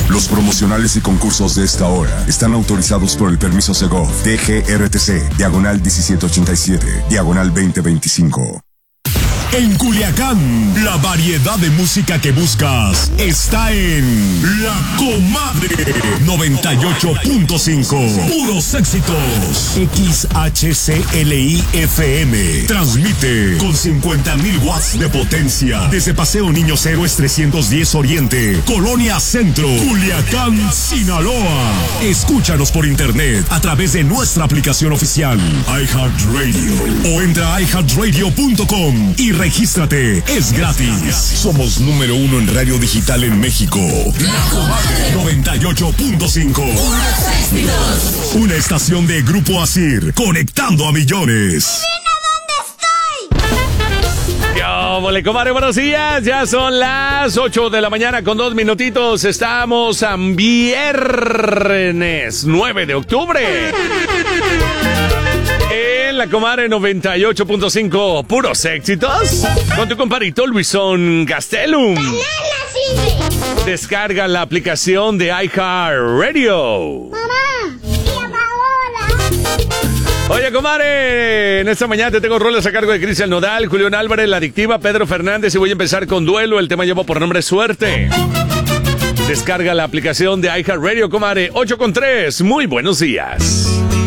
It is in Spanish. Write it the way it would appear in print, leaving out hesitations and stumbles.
Los promocionales y concursos de esta hora están autorizados por el permiso Segov, DGRTC, diagonal 1787, diagonal 2025. En Culiacán, la variedad de música que buscas está en La Comadre 98.5. Puros éxitos. XHCLI FM. Transmite con 50,000 watts de potencia desde Paseo Niños Héroes 310 Oriente, Colonia Centro, Culiacán, Sinaloa. Escúchanos por internet a través de nuestra aplicación oficial iHeartRadio o entra a iHeartRadio.com y regístrate, es gratis. Somos número 1 en radio digital en México. La Comadre 98.5. Una estación de Grupo Asir, conectando a millones. ¡Hola, comadre! Buenos días. Ya son las 8 de la mañana con 2 minutitos. Estamos a viernes 9 de octubre. En La Comadre 98.5, puros éxitos. Con tu compadrito Luisón Gastelum. Descarga la aplicación de iHeartRadio. Oye, comadre, en esta mañana te tengo roles a cargo de Cristian Nodal, Julián Álvarez, La Adictiva, Pedro Fernández, y voy a empezar con Duelo. El tema lleva por nombre Suerte. Descarga la aplicación de iHeartRadio, comadre. 8:03. Muy buenos días.